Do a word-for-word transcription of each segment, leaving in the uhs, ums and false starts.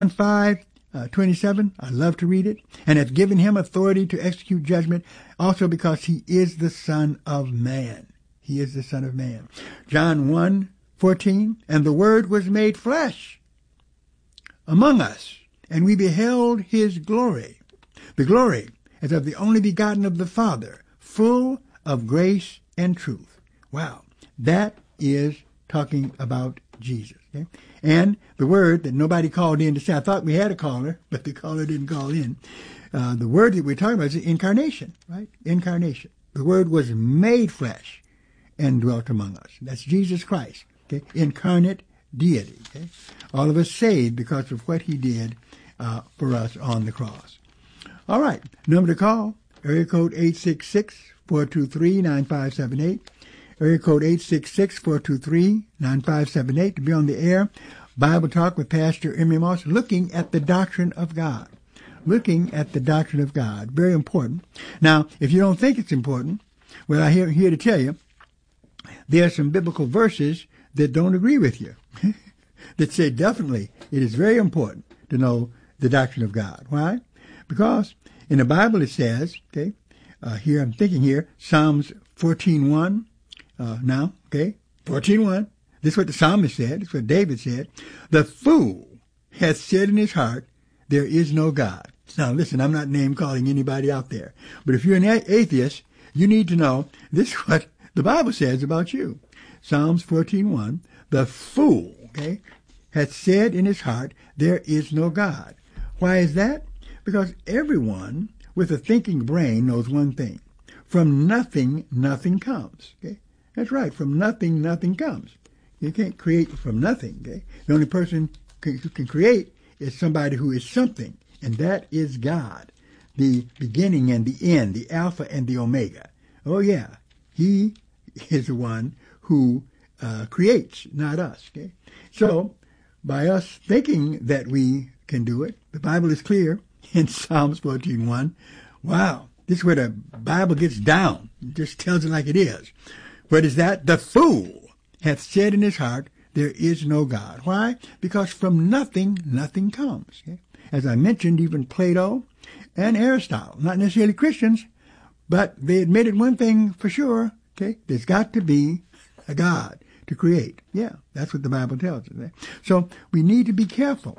five, uh, twenty-seven, I love to read it. And hath given him authority to execute judgment, also because he is the Son of Man. He is the Son of Man. John one, fourteen, and the Word was made flesh among us, and we beheld his glory. The glory as of the only begotten of the Father, full of grace and truth. Wow. That is talking about Jesus. Okay? And the word that nobody called in to say, I thought we had a caller, but the caller didn't call in. Uh, the word that we're talking about is incarnation, right? Incarnation. The Word was made flesh and dwelt among us. That's Jesus Christ, okay? Incarnate deity, okay? All of us saved because of what he did uh, for us on the cross. All right, number to call, area code eight six six, four two three, nine five seven eight. Area code eight six six, four two three, nine five seven eight to be on the air. Bible Talk with Pastor Emery Moss, looking at the doctrine of God. Looking at the doctrine of God. Very important. Now, if you don't think it's important, well, I'm here, here to tell you, there are some biblical verses that don't agree with you. That say definitely it is very important to know the doctrine of God. Why? Because in the Bible it says, okay, uh, here I'm thinking here, Psalms fourteen one, uh, now, okay, fourteen one. This is what the psalmist said. This is what David said. The fool hath said in his heart, there is no God. Now listen, I'm not name calling anybody out there. But if you're an atheist, you need to know this is what the Bible says about you. Psalms fourteen one. The fool, okay, hath said in his heart, there is no God. Why is that? Because everyone with a thinking brain knows one thing. From nothing, nothing comes. Okay? That's right. From nothing, nothing comes. You can't create from nothing. Okay? The only person who can create is somebody who is something, and that is God, the beginning and the end, the Alpha and the Omega. Oh, yeah. He is the one who uh, creates, not us. Okay? So, by us thinking that we can do it, the Bible is clear in Psalms fourteen one. Wow, this is where the Bible gets down. It just tells it like it is. What is that? The fool hath said in his heart, there is no God. Why? Because from nothing, nothing comes. Okay? As I mentioned, even Plato and Aristotle, not necessarily Christians, but they admitted one thing for sure. Okay, there's got to be a God to create. Yeah, that's what the Bible tells us. Okay? So we need to be careful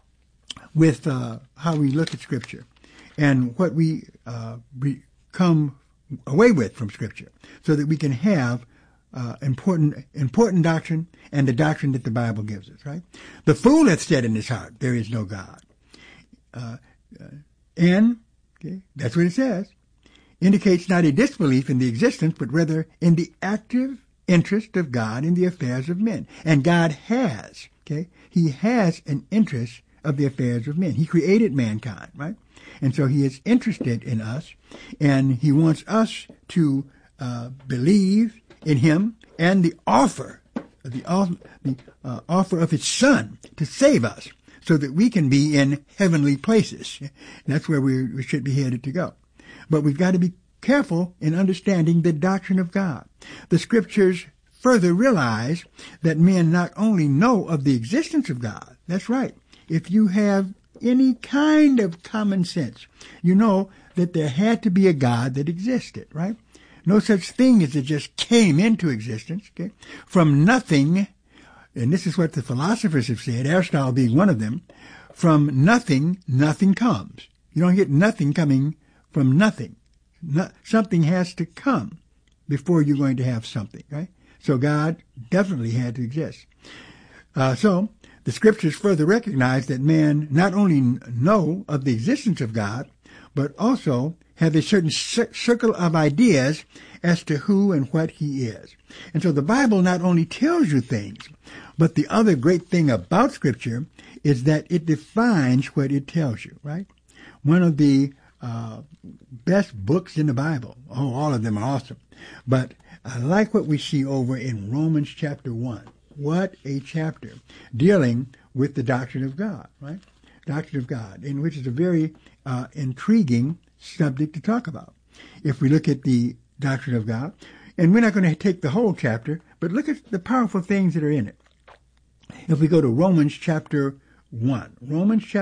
with uh, how we look at Scripture and what we uh, we come away with from Scripture, so that we can have uh, important important doctrine and the doctrine that the Bible gives us. Right? The fool hath said in his heart, there is no God, uh, uh, and okay, that's what it says. Indicates not a disbelief in the existence, but rather in the active interest of God in the affairs of men. And God has, okay, He has an interest of the affairs of men. He created mankind, right? And so He is interested in us, and He wants us to uh, believe in Him and the offer, the, offer, the uh, offer of His Son to save us, so that we can be in heavenly places. That's where we, we should be headed to go. But we've got to be careful in understanding the doctrine of God. The Scriptures further realize that men not only know of the existence of God, that's right, if you have any kind of common sense, you know that there had to be a God that existed, right? No such thing as it just came into existence, okay? From nothing, and this is what the philosophers have said, Aristotle being one of them, from nothing, nothing comes. You don't get nothing coming from nothing. No, something has to come before you're going to have something, right? So God definitely had to exist. Uh, so the Scriptures further recognize that man not only know of the existence of God, but also have a certain circle of ideas as to who and what He is. And so the Bible not only tells you things, but the other great thing about Scripture is that it defines what it tells you, right? One of the uh, best books in the Bible, oh, all of them are awesome, but I like what we see over in Romans chapter one. What a chapter dealing with the doctrine of God, right? Doctrine of God, in which is a very uh, intriguing subject to talk about. If we look at the doctrine of God, and we're not going to take the whole chapter, but look at the powerful things that are in it. If we go to Romans chapter one. Romans chapter